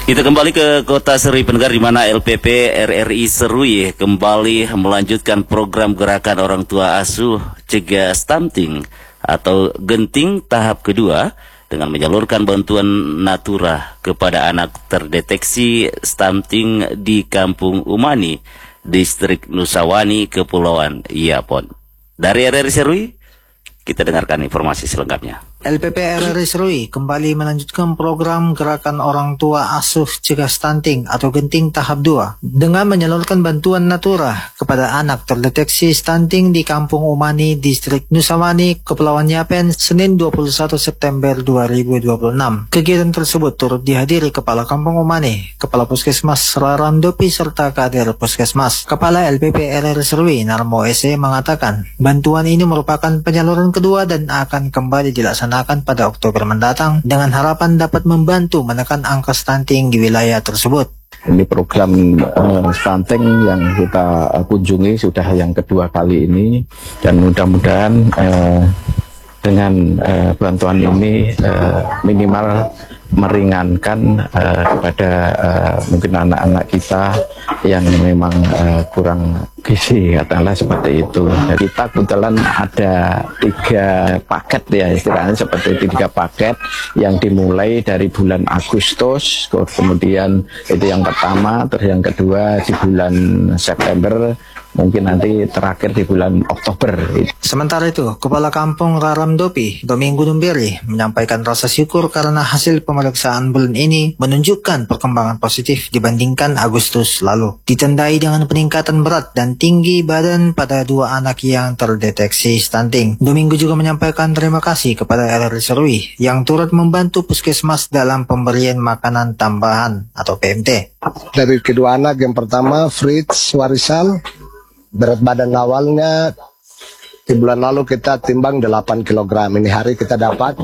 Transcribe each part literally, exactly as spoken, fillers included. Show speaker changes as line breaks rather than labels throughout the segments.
Kita kembali ke Kota Serui pendengar, di mana L P P R R I Serui kembali melanjutkan program gerakan orang tua asuh cegah stunting atau genting tahap kedua dengan menyalurkan bantuan natura kepada anak terdeteksi stunting di Kampung Umani, Distrik Nusawani, Kepulauan Iapon. Dari R R I Serui, kita dengarkan informasi selengkapnya.
L P P R R I Serui kembali melanjutkan program gerakan orang tua asuh cegah stunting atau genting tahap dua dengan menyalurkan bantuan natura kepada anak terdeteksi stunting di Kampung Umani, Distrik Nusawani, Kepulauan Yapen, Senin dua puluh satu September dua ribu dua puluh enam. Kegiatan tersebut turut dihadiri Kepala Kampung Umani, Kepala Puskesmas Rarandopi, serta kader Puskesmas. Kepala L P P R R I Serui, Narmo S E, mengatakan bantuan ini merupakan penyaluran kedua dan akan kembali dilaksanakan pada Oktober mendatang dengan harapan dapat membantu menekan angka stunting di wilayah tersebut.
Ini program uh, stunting yang kita uh, kunjungi sudah yang kedua kali ini, dan mudah-mudahan uh, dengan uh, bantuan ini uh, minimal meringankan uh, kepada uh, mungkin anak-anak kita yang memang uh, kurang gizi, katakanlah seperti itu. Dan kita kebetulan ada tiga paket ya, istilahnya seperti itu, tiga paket yang dimulai dari bulan Agustus, kemudian itu yang pertama, terus yang kedua di bulan September, mungkin nanti terakhir di bulan Oktober.
Sementara itu, Kepala Kampung Rarandopi, Domingo Numberi, menyampaikan rasa syukur karena hasil pemeriksaan bulan ini menunjukkan perkembangan positif dibandingkan Agustus lalu. Ditandai dengan peningkatan berat dan tinggi badan pada dua anak yang terdeteksi stunting. Domingo juga menyampaikan terima kasih kepada R R I Serui yang turut membantu Puskesmas dalam pemberian makanan tambahan atau P M T.
Dari kedua anak, yang pertama Fritz Warisal, berat badan awalnya di bulan lalu kita timbang delapan kilogram. Ini hari kita dapat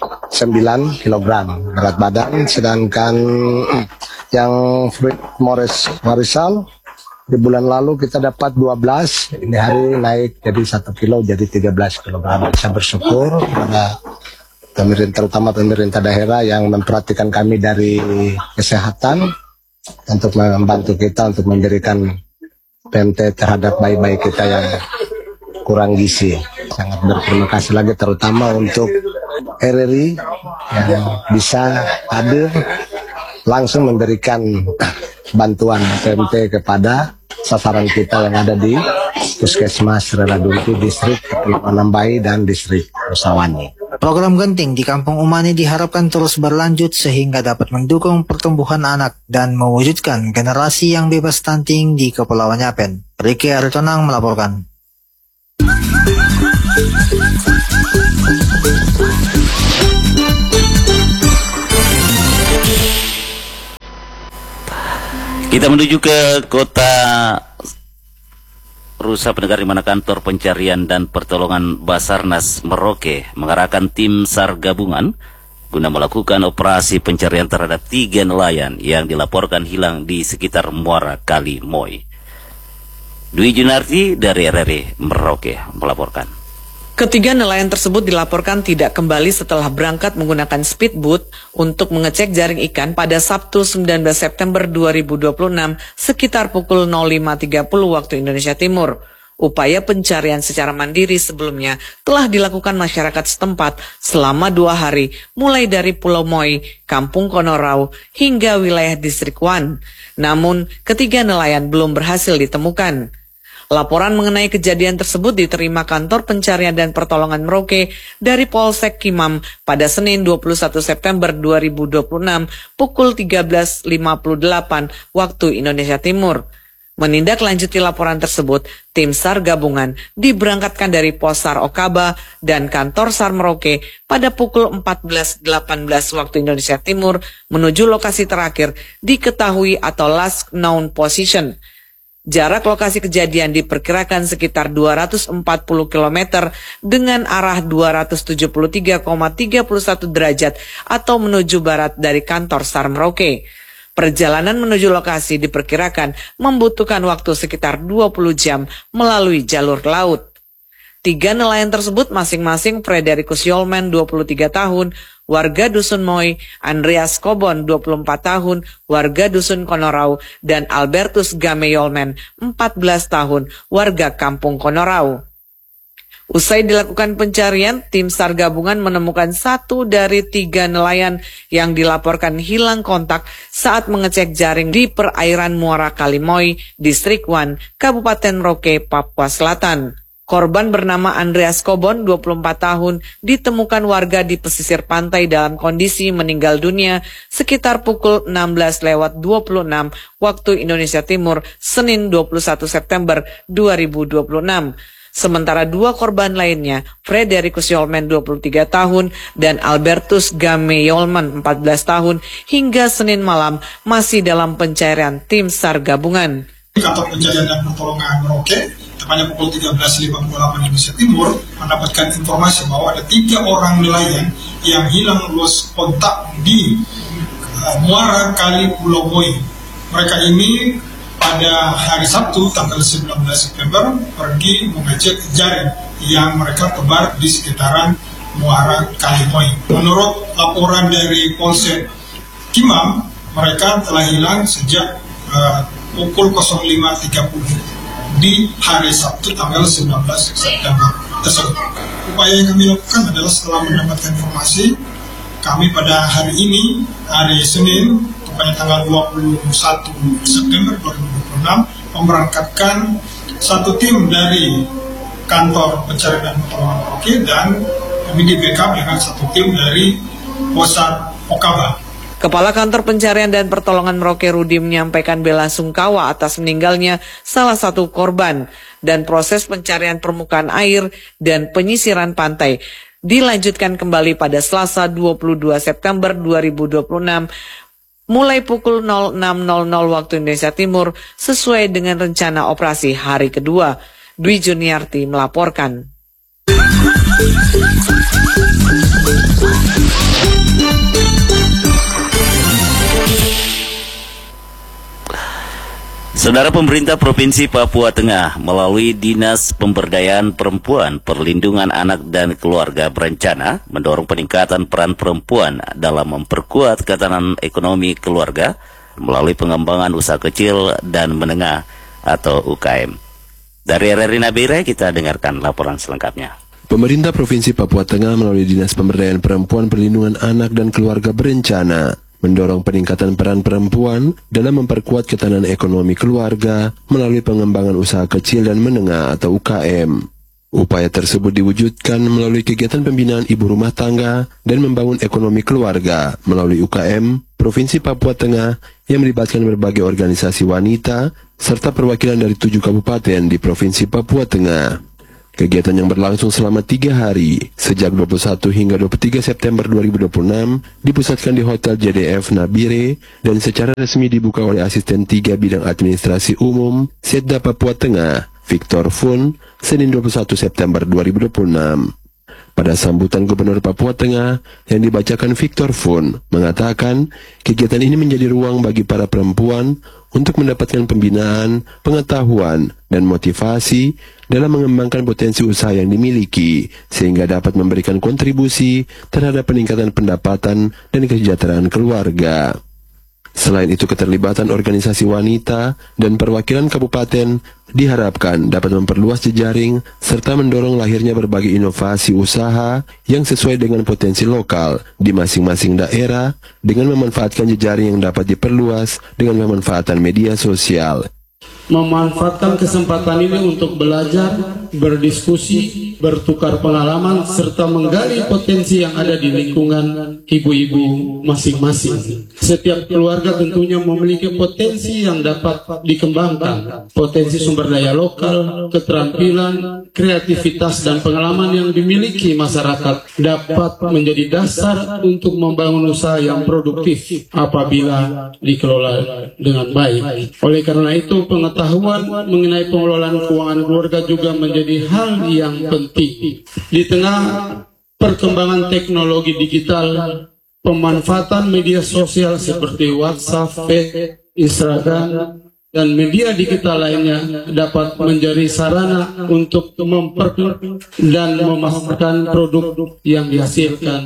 sembilan kilogram berat badan. Sedangkan yang Fritz Morris Warisal di bulan lalu kita dapat dua belas. Ini hari naik jadi satu kilo, jadi tiga belas kilogram. Saya bersyukur kepada pemerintah, terutama pemerintah daerah yang memperhatikan kami dari kesehatan untuk membantu kita untuk memberikan P M T terhadap bayi-bayi kita yang kurang gizi. Sangat berterima kasih lagi terutama untuk R R I yang bisa hadir langsung memberikan bantuan P M T kepada sasaran kita yang ada di Puskesmas Rarandopi, Distrik Kepulauan Bayi dan Distrik Nusawani.
Program genting di Kampung Umani diharapkan terus berlanjut sehingga dapat mendukung pertumbuhan anak dan mewujudkan generasi yang bebas stunting di Kepulauan Yapen. Ricky Aritonang melaporkan.
Kita menuju ke Kota Rusa pendengar, di mana kantor pencarian dan pertolongan Basarnas Merauke mengarahkan tim SAR gabungan guna melakukan operasi pencarian terhadap tiga nelayan yang dilaporkan hilang di sekitar Muara Kali Moi. Dwi Junarti dari R R I Merauke melaporkan.
Ketiga nelayan tersebut dilaporkan tidak kembali setelah berangkat menggunakan speedboat untuk mengecek jaring ikan pada Sabtu sembilan belas September dua ribu dua puluh enam sekitar pukul nol lima tiga puluh waktu Indonesia Timur. Upaya pencarian secara mandiri sebelumnya telah dilakukan masyarakat setempat selama dua hari, mulai dari Pulau Moi, Kampung Konorau, hingga wilayah Distrik Wan. Namun, ketiga nelayan belum berhasil ditemukan. Laporan mengenai kejadian tersebut diterima Kantor Pencarian dan Pertolongan Merauke dari Polsek Kimam pada Senin dua puluh satu September dua ribu dua puluh enam pukul tiga belas lima puluh delapan waktu Indonesia Timur. Menindaklanjuti laporan tersebut, tim SAR gabungan diberangkatkan dari Posar Okaba dan Kantor SAR Merauke pada pukul empat belas delapan belas waktu Indonesia Timur menuju lokasi terakhir diketahui atau last known position. Jarak lokasi kejadian diperkirakan sekitar dua ratus empat puluh kilometer dengan arah dua ratus tujuh puluh tiga koma tiga satu derajat atau menuju barat dari kantor SAR Merauke. Perjalanan menuju lokasi diperkirakan membutuhkan waktu sekitar dua puluh jam melalui jalur laut. Tiga nelayan tersebut masing-masing Frederikus Yolmen dua puluh tiga tahun, warga Dusun Moy, Andreas Kobon, dua puluh empat tahun, warga Dusun Konorau, dan Albertus Gameyolmen, empat belas tahun, warga Kampung Konorau. Usai dilakukan pencarian, tim SAR gabungan menemukan satu dari tiga nelayan yang dilaporkan hilang kontak saat mengecek jaring di perairan Muara Kalimoy, Distrik Wan, Kabupaten Merauke, Papua Selatan. Korban bernama Andreas Kobon, dua puluh empat tahun, ditemukan warga di pesisir pantai dalam kondisi meninggal dunia sekitar pukul enam belas lewat dua puluh enam waktu Indonesia Timur, Senin dua puluh satu September dua ribu dua puluh enam. Sementara dua korban lainnya, Frederikus Yolmen dua puluh tiga tahun dan Albertus Game Yolmen empat belas tahun, hingga Senin malam masih dalam pencarian tim SAR gabungan.
Kantor Pencarian dan Pertolongan Merauke, tepatnya pukul tiga belas lima puluh delapan Indonesia Timur, mendapatkan informasi bahwa ada tiga orang nelayan yang hilang lost kontak di uh, Muara Kali Pulau Moy. Mereka ini pada hari Sabtu tanggal sembilan belas September pergi mengecek jaring yang mereka tebar di sekitaran Muara Kalimoy. Menurut laporan dari Polsek Kimam, mereka telah hilang sejak uh, pukul lima tiga puluh di hari Sabtu tanggal sembilan belas September tersebut. Upaya yang kami lakukan adalah setelah mendapatkan informasi, kami pada hari ini, hari Senin, pada tanggal dua puluh satu September dua ribu dua puluh enam, memberangkatkan satu tim dari kantor pencarian dan pertolongan Merauke dan kami di backup dengan satu tim dari Posat Okaba.
Kepala Kantor Pencarian dan Pertolongan Merauke Rudi menyampaikan bela sungkawa atas meninggalnya salah satu korban dan proses pencarian permukaan air dan penyisiran pantai dilanjutkan kembali pada Selasa dua puluh dua September dua ribu dua puluh enam mulai pukul nol enam nol nol waktu Indonesia Timur sesuai dengan rencana operasi hari kedua. Dwi Juniarti melaporkan.
Saudara, pemerintah Provinsi Papua Tengah melalui Dinas Pemberdayaan Perempuan, Perlindungan Anak dan Keluarga berencana mendorong peningkatan peran perempuan dalam memperkuat ketahanan ekonomi keluarga melalui pengembangan usaha kecil dan menengah atau U K M. Dari R R I Nabire kita dengarkan laporan selengkapnya.
Pemerintah Provinsi Papua Tengah melalui Dinas Pemberdayaan Perempuan, Perlindungan Anak dan Keluarga berencana mendorong peningkatan peran perempuan dalam memperkuat ketahanan ekonomi keluarga melalui pengembangan usaha kecil dan menengah atau U K M. Upaya tersebut diwujudkan melalui kegiatan pembinaan ibu rumah tangga dan membangun ekonomi keluarga melalui U K M Provinsi Papua Tengah yang melibatkan berbagai organisasi wanita serta perwakilan dari tujuh kabupaten di Provinsi Papua Tengah. Kegiatan yang berlangsung selama tiga hari, sejak dua puluh satu hingga dua puluh tiga September dua ribu dua puluh enam, dipusatkan di Hotel J D F Nabire dan secara resmi dibuka oleh Asisten tiga Bidang Administrasi Umum Setda Papua Tengah, Victor Fun, Senin dua puluh satu September dua ribu dua puluh enam. Pada sambutan Gubernur Papua Tengah yang dibacakan Victor Fun, mengatakan kegiatan ini menjadi ruang bagi para perempuan untuk mendapatkan pembinaan, pengetahuan, dan motivasi dalam mengembangkan potensi usaha yang dimiliki, sehingga dapat memberikan kontribusi terhadap peningkatan pendapatan dan kesejahteraan keluarga. Selain itu, keterlibatan organisasi wanita dan perwakilan kabupaten diharapkan dapat memperluas jejaring serta mendorong lahirnya berbagai inovasi usaha yang sesuai dengan potensi lokal di masing-masing daerah dengan memanfaatkan jejaring yang dapat diperluas dengan pemanfaatan media sosial.
Memanfaatkan kesempatan ini untuk belajar, berdiskusi, bertukar pengalaman, serta menggali potensi yang ada di lingkungan ibu-ibu masing-masing. Setiap keluarga tentunya memiliki potensi yang dapat dikembangkan. Potensi sumber daya lokal, keterampilan, kreativitas, dan pengalaman yang dimiliki masyarakat dapat menjadi dasar untuk membangun usaha yang produktif apabila dikelola dengan baik. Oleh karena itu, pengetahuan mengenai pengelolaan keuangan keluarga juga menjadi hal yang penting. Di tengah perkembangan teknologi digital, pemanfaatan media sosial seperti WhatsApp, Facebook, Instagram, dan media digital lainnya dapat menjadi sarana untuk memperkuat dan memasarkan produk yang dihasilkan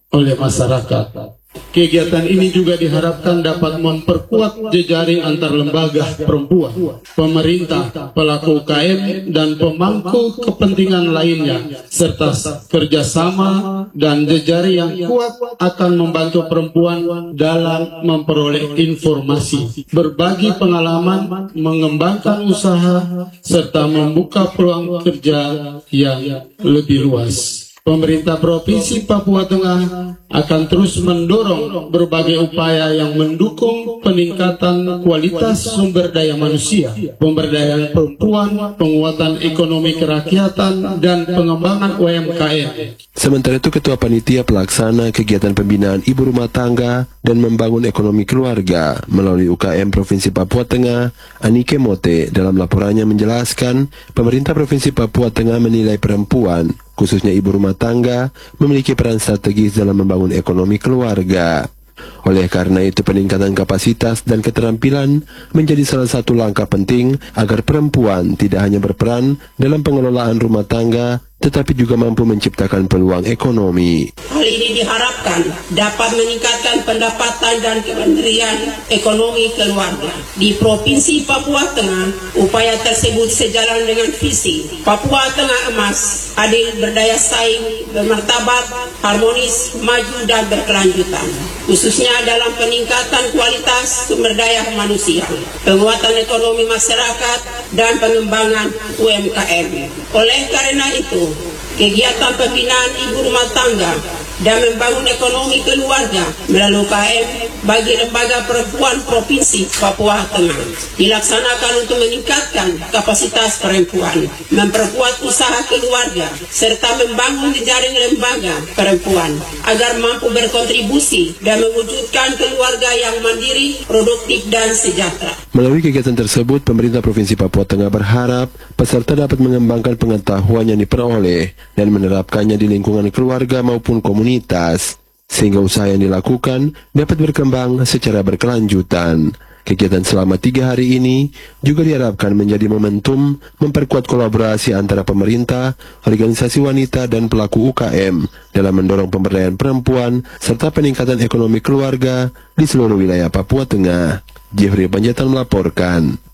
oleh masyarakat. Kegiatan ini juga diharapkan dapat memperkuat jejaring antar lembaga perempuan, pemerintah, pelaku U K M, dan pemangku kepentingan lainnya, serta kerjasama dan jejaring yang kuat akan membantu perempuan dalam memperoleh informasi, berbagi pengalaman, mengembangkan usaha, serta membuka peluang kerja yang lebih luas. Pemerintah Provinsi Papua Tengah akan terus mendorong berbagai upaya yang mendukung peningkatan kualitas sumber daya manusia, pemberdayaan perempuan, penguatan ekonomi kerakyatan, dan pengembangan U M K M.
Sementara itu, Ketua Panitia Pelaksana Kegiatan Pembinaan Ibu Rumah Tangga dan Membangun Ekonomi Keluarga melalui U K M Provinsi Papua Tengah, Anike Mote, dalam laporannya menjelaskan, pemerintah Provinsi Papua Tengah menilai perempuan, khususnya ibu rumah tangga, memiliki peran strategis dalam membangun ekonomi keluarga. Oleh karena itu, peningkatan kapasitas dan keterampilan menjadi salah satu langkah penting agar perempuan tidak hanya berperan dalam pengelolaan rumah tangga, tetapi juga mampu menciptakan peluang ekonomi.
Hal ini diharapkan dapat meningkatkan pendapatan dan kemandirian ekonomi keluarga. Di Provinsi Papua Tengah, upaya tersebut sejalan dengan visi Papua Tengah Emas, adil, berdaya saing, bermartabat, harmonis, maju, dan berkelanjutan, khususnya dalam peningkatan kualitas sumber daya manusia, penguatan ekonomi masyarakat, dan pengembangan U M K M. Oleh karena itu, kegiatan pembinaan ibu rumah tangga dan membangun ekonomi keluarga melalui U K M bagi lembaga perempuan Provinsi Papua Tengah dilaksanakan untuk meningkatkan kapasitas perempuan, memperkuat usaha keluarga, serta membangun jejaring lembaga perempuan agar mampu berkontribusi dan mewujudkan keluarga yang mandiri, produktif, dan sejahtera.
Melalui kegiatan tersebut, pemerintah Provinsi Papua Tengah berharap peserta dapat mengembangkan pengetahuan yang diperoleh dan menerapkannya di lingkungan keluarga maupun komunitas, sehingga usaha yang dilakukan dapat berkembang secara berkelanjutan. Kegiatan selama tiga hari ini juga diharapkan menjadi momentum memperkuat kolaborasi antara pemerintah, organisasi wanita, dan pelaku U K M dalam mendorong pemberdayaan perempuan serta peningkatan ekonomi keluarga di seluruh wilayah Papua Tengah. Jeffrey Panjaitan melaporkan.